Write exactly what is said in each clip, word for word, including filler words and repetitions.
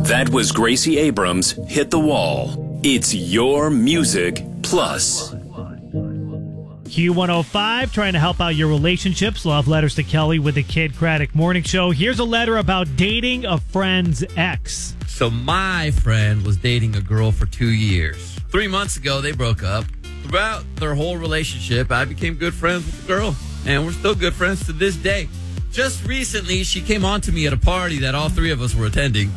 That was Gracie Abrams' Hit the Wall. It's your music plus. Q one oh five, trying to help out your relationships. Love letters to Kelly with the Kid Craddock Morning Show. Here's a letter about dating a friend's ex. So my friend was dating a girl for two years. Three months ago, they broke up. Throughout their whole relationship, I became good friends with the girl, and we're still good friends to this day. Just recently, she came on to me at a party that all three of us were attending.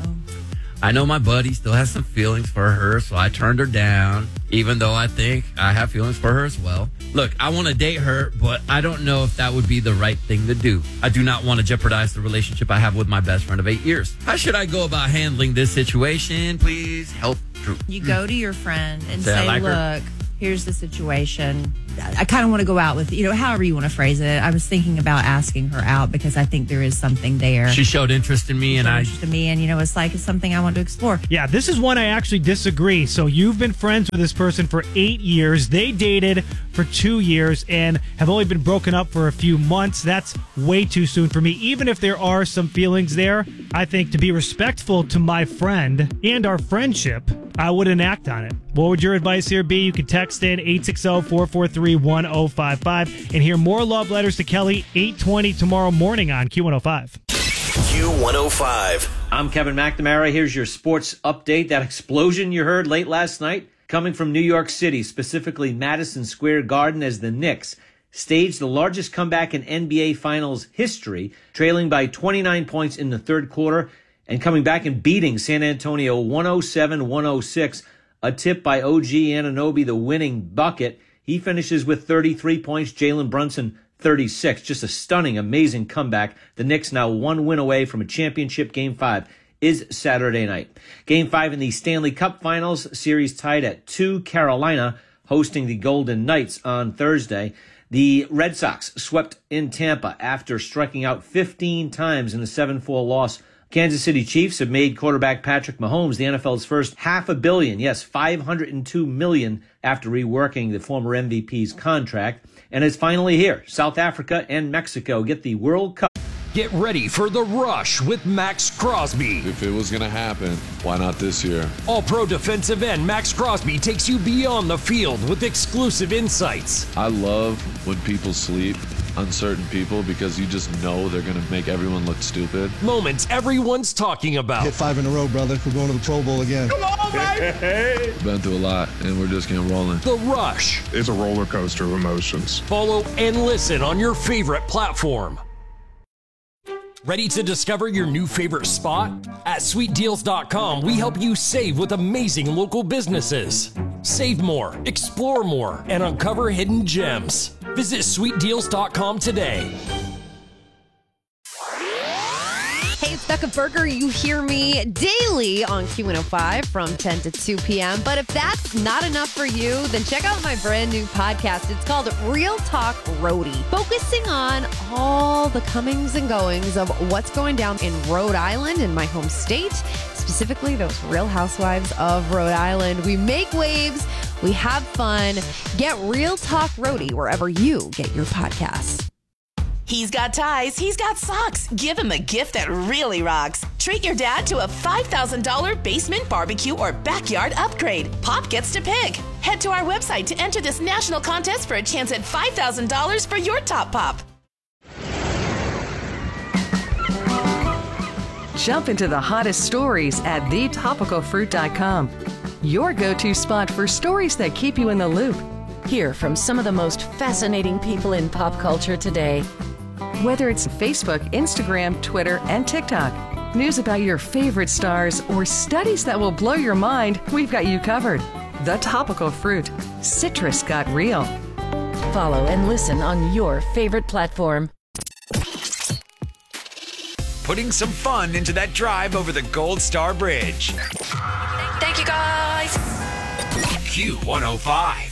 I know my buddy still has some feelings for her, so I turned her down, even though I think I have feelings for her as well. Look, I want to date her, but I don't know if that would be the right thing to do. I do not want to jeopardize the relationship I have with my best friend of eight years. How should I go about handling this situation? Please help. Drew. You go to your friend and Say I say, like look, her. here's the situation. I kind of want to go out with, you know, however you want to phrase it. I was thinking about asking her out because I think there is something there. She showed interest in me, and I... Interest in me, and, you know, it's like it's something I want to explore. Yeah, this is one I actually disagree. So you've been friends with this person for eight years. They dated for two years and have only been broken up for a few months. That's way too soon for me. Even if there are some feelings there, I think to be respectful to my friend and our friendship, I wouldn't act on it. What would your advice here be? You can text in eight six zero, four four three, one zero five five and hear more love letters to Kelly eight twenty tomorrow morning on Q one oh five. Q one oh five. I'm Kevin McNamara. Here's your sports update. That explosion you heard late last night coming from New York City, specifically Madison Square Garden, as the Knicks staged the largest comeback in N B A Finals history, trailing by twenty-nine points in the third quarter and coming back and beating San Antonio one oh seven one oh six. A tip by O G Anunoby, the winning bucket. He finishes with thirty-three points. Jalen Brunson, thirty-six. Just a stunning, amazing comeback. The Knicks now one win away from a championship. Game five is Saturday night. Game five in the Stanley Cup Finals. Series tied at two. Carolina hosting the Golden Knights on Thursday. The Red Sox swept in Tampa after striking out fifteen times in a seven four loss. Kansas City Chiefs have made quarterback Patrick Mahomes the N F L's first half a billion, yes, five hundred two million dollars after reworking the former M V P's contract. And it's finally here. South Africa and Mexico get the World Cup. Get ready for The Rush with Max Crosby. If it was going to happen, why not this year? All-pro defensive end Max Crosby takes you beyond the field with exclusive insights. I love when people sleep on certain people because you just know they're going to make everyone look stupid. Moments everyone's talking about. Hit five in a row, brother. We're going to the Pro Bowl again. Come on, baby! Been through a lot, and we're just getting rolling. The Rush. It's a roller coaster of emotions. Follow and listen on your favorite platform. Ready to discover your new favorite spot? At sweet deals dot com, we help you save with amazing local businesses. Save more, explore more, and uncover hidden gems. Visit sweet deals dot com today. Hey, it's Becca Berger. You hear me daily on Q one oh five from ten to two p.m. But if that's not enough for you, then check out my brand new podcast. It's called Real Talk Roadie, focusing on all the comings and goings of what's going down in Rhode Island, in my home state, specifically those Real Housewives of Rhode Island. We make waves. We have fun. Get Real Talk Roadie wherever you get your podcasts. He's got ties. He's got socks. Give him a gift that really rocks. Treat your dad to a five thousand dollars basement barbecue or backyard upgrade. Pop gets to pick. Head to our website to enter this national contest for a chance at five thousand dollars for your top pop. Jump into the hottest stories at the topical fruit dot com. Your go-to spot for stories that keep you in the loop. Hear from some of the most fascinating people in pop culture today. Whether it's Facebook, Instagram, Twitter, and TikTok, news about your favorite stars, or studies that will blow your mind, we've got you covered. The Topical Fruit. Citrus got real. Follow and listen on your favorite platform. Putting some fun into that drive over the Gold Star Bridge. Thank you, guys. Q one oh five.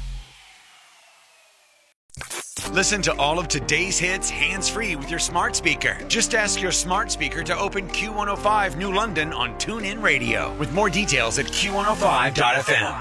Listen to all of today's hits hands-free with your smart speaker. Just ask your smart speaker to open Q one oh five New London on TuneIn Radio. With more details at Q one oh five dot f m.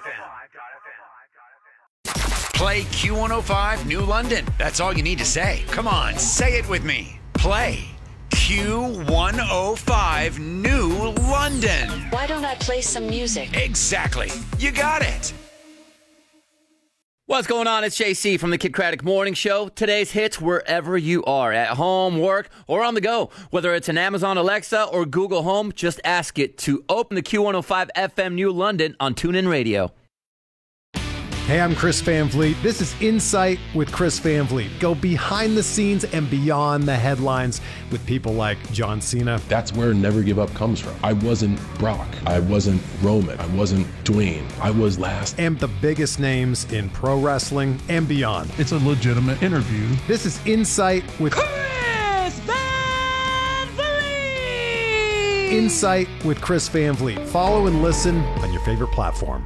Play Q one oh five New London. That's all you need to say. Come on, say it with me. Play Q one oh five New London. Why don't I play some music? Exactly. You got it. What's going on? It's J C from the Kid Craddock Morning Show. Today's hits wherever you are, at home, work, or on the go. Whether it's an Amazon Alexa or Google Home, just ask it to open the Q one oh five F M New London on TuneIn Radio. Hey, I'm Chris Van Vliet. This is Insight with Chris Van Vliet. Go behind the scenes and beyond the headlines with people like John Cena. That's where Never Give Up comes from. I wasn't Brock. I wasn't Roman. I wasn't Dwayne. I was last. And the biggest names in pro wrestling and beyond. It's a legitimate interview. This is Insight with Chris Van Vliet. Insight with Chris Van Vliet. Follow and listen on your favorite platform.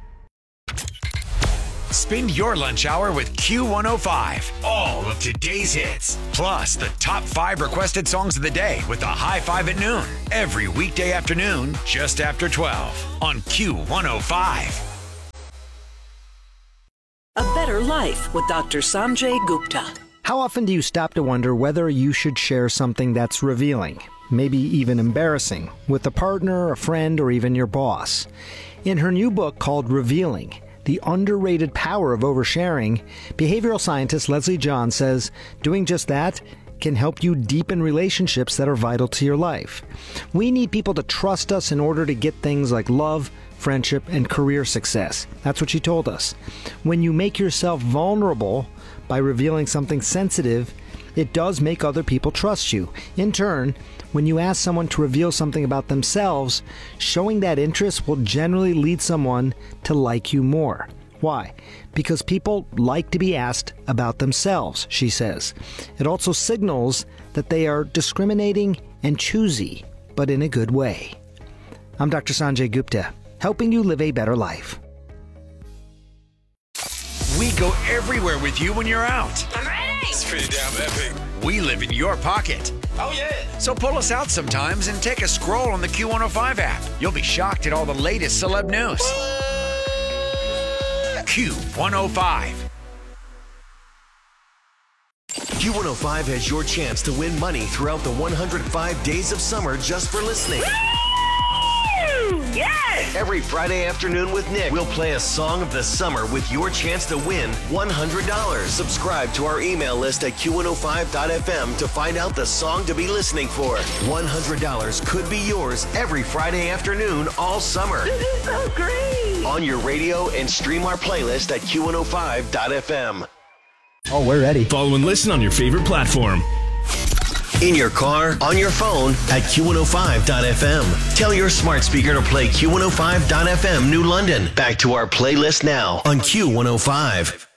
Spend your lunch hour with Q one oh five. All of today's hits. Plus the top five requested songs of the day with the high five at noon. Every weekday afternoon, just after twelve on Q one oh five. A Better Life with Doctor Sanjay Gupta. How often do you stop to wonder whether you should share something that's revealing, maybe even embarrassing, with a partner, a friend, or even your boss? In her new book called Revealing, The Underrated Power of Oversharing, behavioral scientist Leslie John says doing just that can help you deepen relationships that are vital to your life. We need people to trust us in order to get things like love, friendship, and career success. That's what she told us. When you make yourself vulnerable by revealing something sensitive, it does make other people trust you. In turn, when you ask someone to reveal something about themselves, showing that interest will generally lead someone to like you more. Why? Because people like to be asked about themselves, she says. It also signals that they are discriminating and choosy, but in a good way. I'm Doctor Sanjay Gupta, helping you live a better life. We go everywhere with you when you're out. I'm ready. It's pretty damn epic. We live in your pocket. Oh, yeah. So pull us out sometimes and take a scroll on the Q one oh five app. You'll be shocked at all the latest celeb news. Q one oh five. Q one oh five has your chance to win money throughout the one hundred five days of summer just for listening. Yes! Every Friday afternoon with Nick, we'll play a song of the summer with your chance to win one hundred dollars. Subscribe to our email list at Q one oh five dot F M to find out the song to be listening for. one hundred dollars could be yours every Friday afternoon all summer. This is so great! On your radio and stream our playlist at Q one oh five dot F M. Oh, we're ready. Follow and listen on your favorite platform. In your car, on your phone, at Q one oh five dot F M. Tell your smart speaker to play Q one oh five dot F M New London. Back to our playlist now on Q one oh five.